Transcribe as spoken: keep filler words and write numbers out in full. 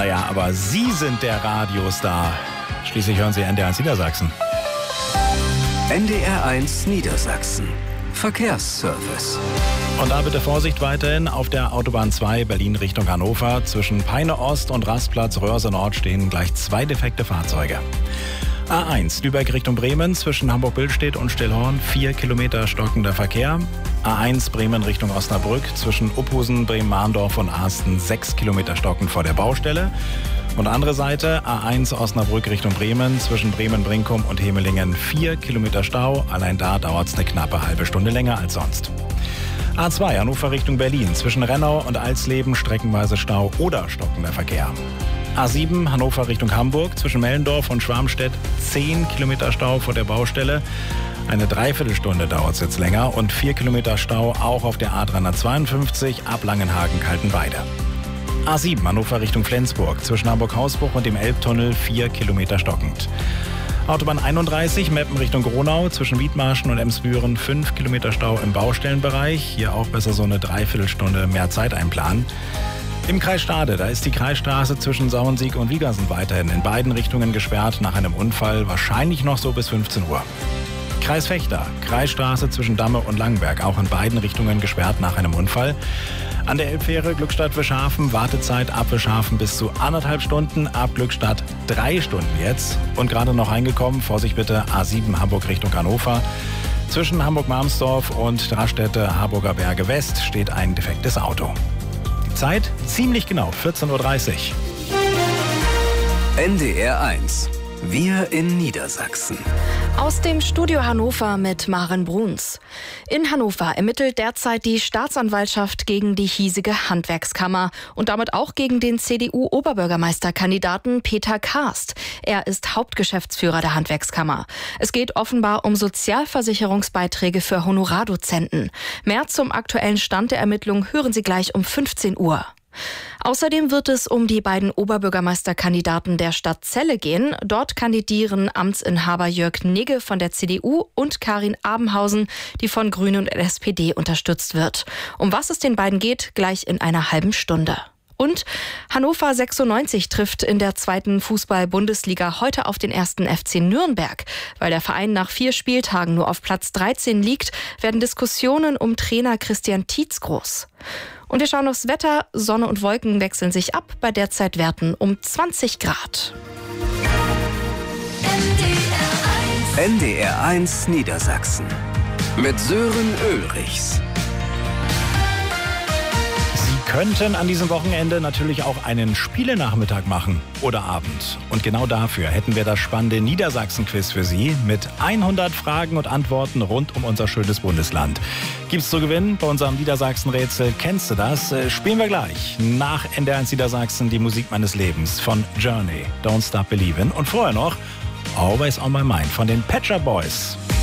Naja, aber Sie sind der Radiostar. Schließlich hören Sie N D R eins Niedersachsen. N D R eins Niedersachsen. Verkehrsservice. Und da bitte Vorsicht weiterhin auf der Autobahn zwei Berlin Richtung Hannover. Zwischen Peine Ost und Rastplatz Röhrse Nord stehen gleich zwei defekte Fahrzeuge. A eins Lübeck Richtung Bremen zwischen Hamburg-Billstedt und Stillhorn vier Kilometer stockender Verkehr. A eins Bremen Richtung Osnabrück zwischen Uphusen, Bremen-Mahndorf und Ahsten sechs Kilometer stockend vor der Baustelle. Und andere Seite A eins Osnabrück Richtung Bremen zwischen Bremen-Brinkum und Hemelingen vier Kilometer Stau. Allein da dauert es eine knappe halbe Stunde länger als sonst. A zwei Hannover Richtung Berlin zwischen Rennau und Alsleben streckenweise Stau oder stockender Verkehr. A sieben Hannover Richtung Hamburg zwischen Mellendorf und Schwarmstedt zehn Kilometer Stau vor der Baustelle. Eine Dreiviertelstunde dauert es jetzt länger und vier Kilometer Stau auch auf der A dreihundertzweiundfünfzig ab Langenhagen-Kaltenweide. A sieben Hannover Richtung Flensburg zwischen Hamburg-Hausbruch und dem Elbtunnel vier Kilometer stockend. Autobahn einunddreißig Meppen Richtung Gronau zwischen Wiedmarschen und Emsbüren fünf Kilometer Stau im Baustellenbereich. Hier auch besser so eine Dreiviertelstunde mehr Zeit einplanen. Im Kreis Stade, da ist die Kreisstraße zwischen Sauensiek und Wiegersen weiterhin in beiden Richtungen gesperrt nach einem Unfall, wahrscheinlich noch so bis fünfzehn Uhr. Kreis Vechta, Kreisstraße zwischen Damme und Langenberg, auch in beiden Richtungen gesperrt nach einem Unfall. An der Elbfähre Glückstadt-Wischhafen, Wartezeit ab Wischhafen bis zu anderthalb Stunden, ab Glückstadt drei Stunden jetzt. Und gerade noch reingekommen, Vorsicht bitte, A sieben Hamburg Richtung Hannover. Zwischen Hamburg-Marmsdorf und Raststätte Harburger Berge West steht ein defektes Auto. Die Zeit ziemlich genau, vierzehn Uhr dreißig. N D R eins. Wir in Niedersachsen. Aus dem Studio Hannover mit Maren Bruns. In Hannover ermittelt derzeit die Staatsanwaltschaft gegen die hiesige Handwerkskammer und damit auch gegen den C D U-Oberbürgermeisterkandidaten Peter Karst. Er ist Hauptgeschäftsführer der Handwerkskammer. Es geht offenbar um Sozialversicherungsbeiträge für Honorardozenten. Mehr zum aktuellen Stand der Ermittlungen hören Sie gleich um fünfzehn Uhr. Außerdem wird es um die beiden Oberbürgermeisterkandidaten der Stadt Celle gehen. Dort kandidieren Amtsinhaber Jörg Nigge von der C D U und Karin Abenhausen, die von Grünen und S P D unterstützt wird. Um was es den beiden geht, gleich in einer halben Stunde. Und Hannover sechsundneunzig trifft in der zweiten Fußball-Bundesliga heute auf den ersten F C Nürnberg. Weil der Verein nach vier Spieltagen nur auf Platz dreizehn liegt, werden Diskussionen um Trainer Christian Tietz groß. Und wir schauen aufs Wetter. Sonne und Wolken wechseln sich ab bei derzeit Werten um zwanzig Grad. N D R eins Niedersachsen mit Sören Ulrichs. Sie könnten an diesem Wochenende natürlich auch einen Spielenachmittag machen oder Abend. Und genau dafür hätten wir das spannende Niedersachsen-Quiz für Sie mit hundert Fragen und Antworten rund um unser schönes Bundesland. Gibt's zu gewinnen bei unserem Niedersachsen-Rätsel? Kennst du das? Spielen wir gleich nach N D R eins Niedersachsen die Musik meines Lebens von Journey, Don't Stop Believin'. Und vorher noch Always on My Mind von den Pet Shop Boys.